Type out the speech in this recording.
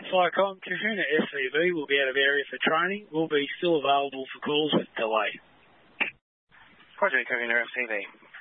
Flycom, Kahuna SCV will be out of area for training. Will be still available for calls with delay. Project Kahuna SCV.